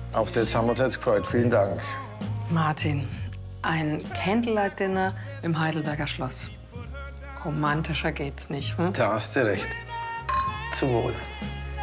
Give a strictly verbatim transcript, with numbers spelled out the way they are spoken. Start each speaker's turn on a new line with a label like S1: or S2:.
S1: Auf das haben wir uns jetzt gefreut. Vielen Dank.
S2: Martin, ein Candlelight-Dinner im Heidelberger Schloss. Romantischer geht's nicht, hm?
S1: Da hast du recht. Zum Wohl.